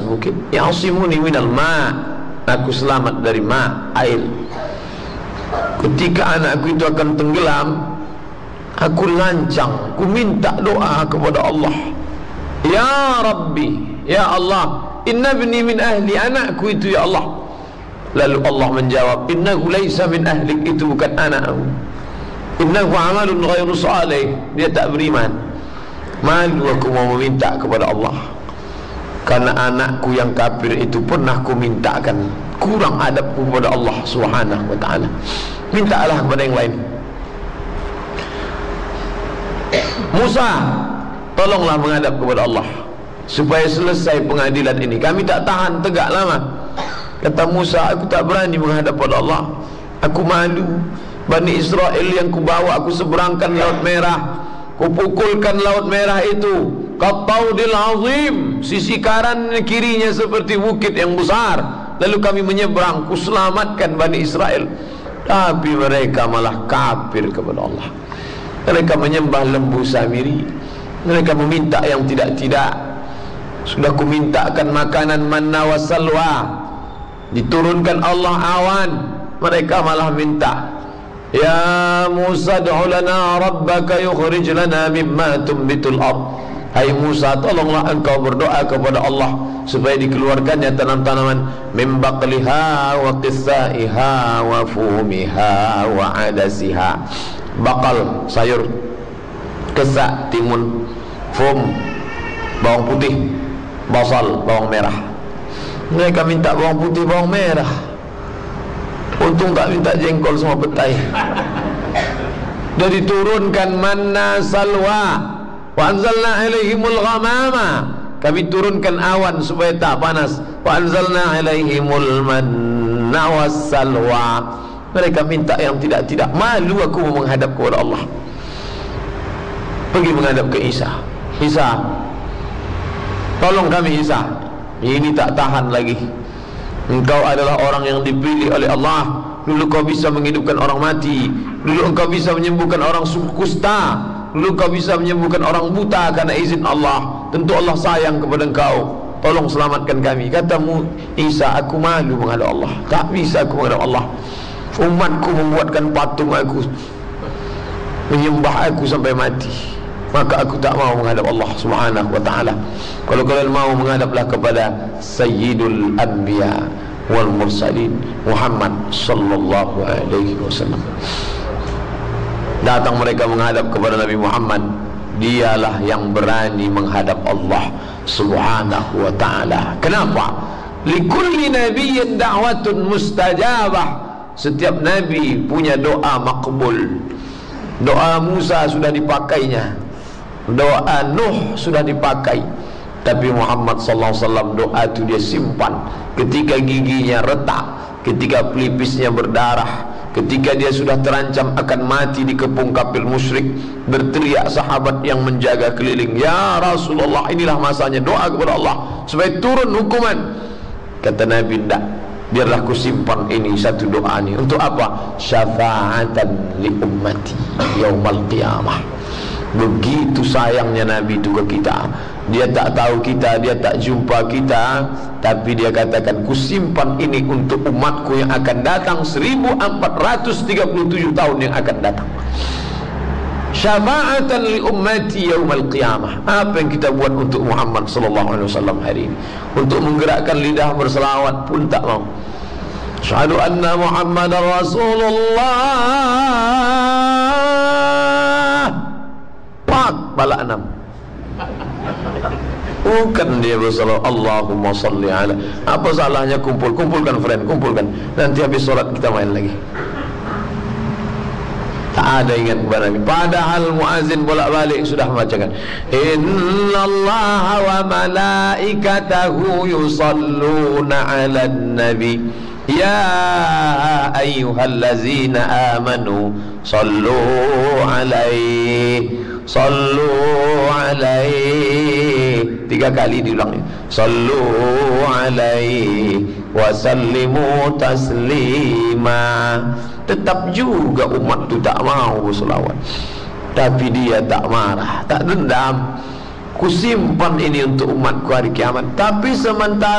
bukit. Ya'simuni minal ma', aku selamat dari air. Ketika anakku itu akan tenggelam, aku lancang, aku minta doa kepada Allah. Ya Rabbi, ya Allah, inna bni min ahli, anakku itu ya Allah. Lalu Allah menjawab, innahu laysa min ahlik, itu bukan anakmu. Innahu amalun ghairu salih, dia tak beriman. Malu aku mau meminta kepada Allah, karena anakku yang kafir itu pernah ku mintakan, kurang adabku kepada Allah Subhanahu wa ta'ala. Mintalah kepada yang lain. Musa, tolonglah menghadap kepada Allah supaya selesai pengadilan ini. Kami tak tahan tegak lama. Kata Musa, aku tak berani menghadap kepada Allah, aku malu. Bani Israel yang kubawa, aku seberangkan Laut Merah, kupukulkan Laut Merah itu Qattaudil azim, sisi kanan kirinya seperti bukit yang besar. Lalu kami menyeberang, kuselamatkan Bani Israel. Tapi mereka malah kafir kepada Allah. Mereka menyembah lembu Samiri, mereka meminta yang tidak-tidak. Sudah kumintakan makanan manna wa salwa, diturunkan Allah awan, mereka malah minta, ya Musa ad'u lana rabbaka yukhrij lana mimma tumbitul ard. Hai Musa, tolonglah engkau berdoa kepada Allah supaya dikeluarkannya tanam-tanaman, min baqliha wa qithaiha wa fumiha wa adasiha. Bakal sayur, kesak timun, fum bawang putih, basal bawang merah. Mereka minta bawang putih, bawang merah. Untung tak minta jengkol semua petai. Dan diturunkan manna salwa, wa anzalna alaihimul ghamama, kami turunkan awan supaya tak panas. Wa anzalna alaihimul manna wassalwa. Mereka minta yang tidak-tidak. Malu aku mau menghadap kepada Allah. Pergi menghadap ke Isa. Isa, tolong kami Isa, ini tak tahan lagi. Engkau adalah orang yang dipilih oleh Allah. Dulu kau bisa menghidupkan orang mati, dulu engkau bisa menyembuhkan orang kusta, dulu kau bisa menyembuhkan orang buta karena izin Allah. Tentu Allah sayang kepada engkau. Tolong selamatkan kami. Katamu Isa, aku malu menghadap Allah, tak bisa aku menghadap Allah. Umatku membuatkan patung aku, menyembah aku sampai mati, maka aku tak mau menghadap Allah Subhanahu wa ta'ala. Kalau kalian mau, menghadaplah kepada Sayyidul Anbiya wal Mursalin, Muhammad sallallahu alaihi wasallam. Datang mereka menghadap kepada Nabi Muhammad. Dialah yang berani menghadap Allah Subhanahu wa ta'ala. Kenapa? Likulli nabiyyin da'watun mustajabah. Setiap nabi punya doa makbul. Doa Musa sudah dipakainya, doa Nuh sudah dipakai, tapi Muhammad sallallahu alaihi wasallam doa itu dia simpan. Ketika giginya retak, ketika pelipisnya berdarah, ketika dia sudah terancam akan mati di kepung kafir musyrik, berteriak sahabat yang menjaga keliling, ya Rasulullah, inilah masanya doa kepada Allah supaya turun hukuman. Kata Nabi, tidak, biarlah ku simpan ini satu doa ini. Untuk apa? Syafa'atan li ummati yaumal qiyamah. Begitu sayangnya Nabi itu ke kita. Dia tak tahu kita, dia tak jumpa kita, tapi dia katakan, ku simpan ini untuk umatku yang akan datang 1437 tahun yang akan datang. Syafa'atan li ummati yaumal qiyamah. Apa yang kita buat untuk Muhammad sallallahu alaihi wasallam hari ini? Untuk menggerakkan lidah berselawat pun tak mau. Asyhadu anna Muhammadar Rasulullah. Pak bala 6. Bukan dia bersalawat Allahumma salli ala. Apa salahnya kumpulkan friend, kumpulkan. Nanti habis solat kita main lagi. Tak ada ingat kepada Nabi. Padahal muazin bolak-balik sudah membacakan, innallaha wa malaikatahu yusalluna 'alan nabi ya ayyuhallazina amanu sallu 'alaihi 3 kali diulang, sallu 'alaihi wa sallimu taslima. Tetap juga umat itu tak mau berselawat, tapi dia tak marah, tak dendam. Kusimpan ini untuk umatku hari kiamat. Tapi sementara